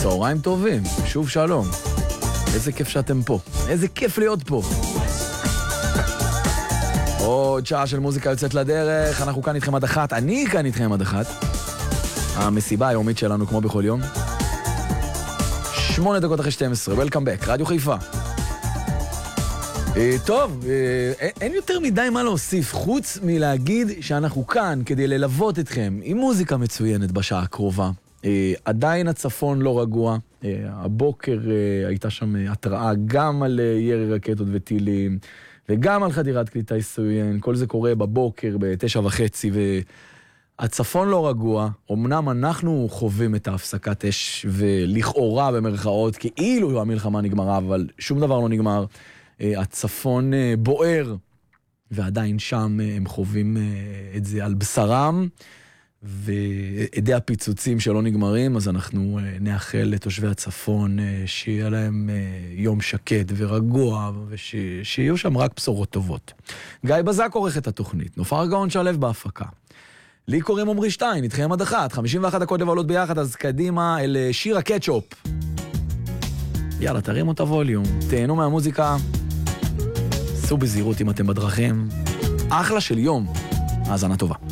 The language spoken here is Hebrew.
צהריים טובים, שוב שלום. איזה כיף שאתם פה, איזה כיף להיות פה. עוד שעה של מוזיקה יוצאת לדרך, אנחנו כאן איתכם עד 1, אני כאן איתכם עד 1. המסיבה היומית שלנו כמו בכל יום. 8 דקות אחרי 12, Welcome back, רדיו חיפה. טוב, אין יותר מדי מה להוסיף, חוץ מלהגיד שאנחנו כאן כדי ללוות אתכם עם מוזיקה מצוינת בשעה הקרובה. עדיין הצפון לא רגוע, הבוקר הייתה שם התראה גם על ירי רקטות וטילים, וגם על חדירת כלי טיס סואן, כל זה קורה בבוקר ב9:30, והצפון לא רגוע, אמנם אנחנו חווים את ההפסקת אש, ולכאורה במרכאות, כאילו המלחמה נגמרה, אבל שום דבר לא נגמר, הצפון בוער, ועדיין שם הם חווים את זה על בשרם, ועדי הפיצוצים שלא נגמרים, אז אנחנו נאחל לתושבי הצפון שיהיה להם יום שקט ורגוע, ושיהיו שם רק בשורות טובות. גיא בזק עורך את התוכנית, נופר גאון שלב בהפקה. לי קוראים עמרי שטיין, איתכם עד 1, 51 דקות לבלות ביחד, אז קדימה אל שיר הקטשופ. יאללה, תרימו את הווליום, תהנו מהמוזיקה, סעו בזהירות אם אתם בדרכים. אחלה של יום, האזנה טובה.